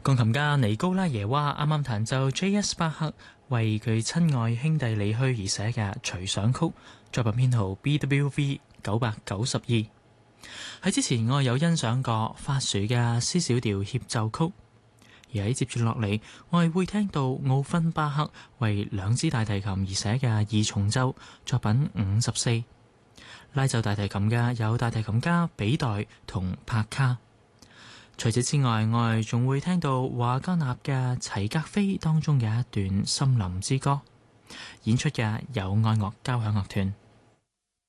鋼琴家尼高拉耶娃啱啱彈奏 J.S. 巴克為佢親愛兄弟離去而寫嘅隨想曲，作品編號 BWV 992。喺之前我有欣賞過法殊嘅 C 小調協奏曲，而喺接住落嚟，我係會聽到奧芬巴克為兩支大提琴而寫嘅二重奏，作品54。拉奏大提琴嘅有大提琴家比代同帕卡。除此之外，我哋仲會聽到華格納嘅齊格菲當中嘅一段森林之歌，演出嘅有愛樂交響樂團。